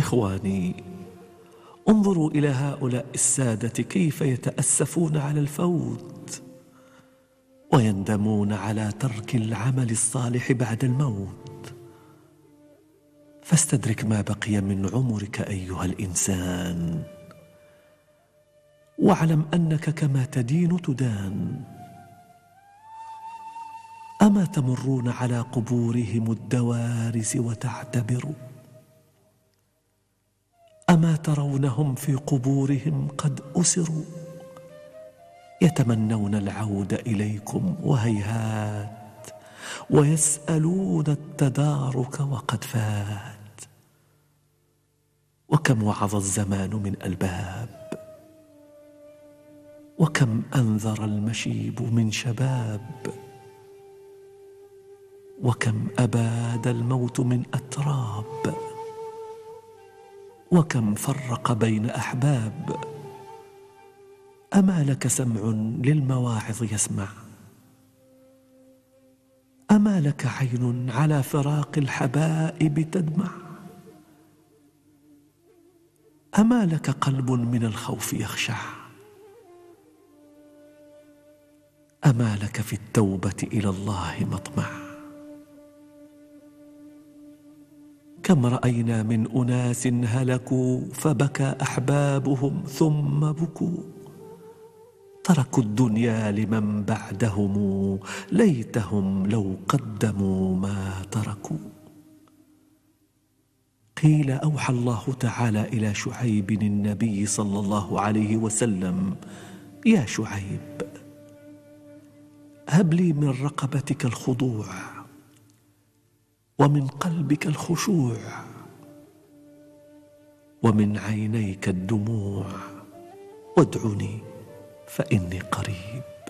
إخواني، انظروا إلى هؤلاء السادة كيف يتأسفون على الفوت ويندمون على ترك العمل الصالح بعد الموت. فاستدرك ما بقي من عمرك أيها الإنسان، واعلم أنك كما تدين تدان. أما تمرون على قبورهم الدوارس وتعتبروا؟ أما ترونهم في قبورهم قد أسروا يتمنون العودة إليكم وهيهات، ويسألون التدارك وقد فات. وكم وعظ الزمان من ألباب، وكم أنذر المشيب من شباب، وكم أباد الموت من أتراب، وكم فرق بين أحباب. أما لك سمع للمواعظ يسمع؟ أما لك عين على فراق الحبائب تدمع؟ أما لك قلب من الخوف يخشع؟ أما لك في التوبة إلى الله مطمع؟ كم رأينا من أناس هلكوا فبكى أحبابهم ثم بكوا، تركوا الدنيا لمن بعدهم، ليتهم لو قدموا ما تركوا. قيل أوحى الله تعالى إلى شعيب النبي صلى الله عليه وسلم: يا شعيب، هب لي من رقبتك الخضوع ومن قلبك الخشوع ومن عينيك الدموع، وادعني فإني قريب.